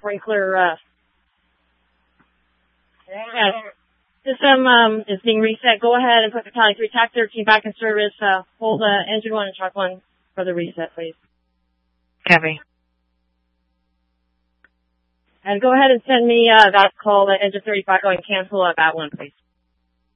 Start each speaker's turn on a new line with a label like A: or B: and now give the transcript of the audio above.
A: sprinkler, system, is being reset. Go ahead and put the Cali 3 TAC 13 back in service. Hold, engine 1 and truck 1 for the reset, please.
B: Copy.
A: And go ahead and send me, that call at engine 35 going cancel that one, please.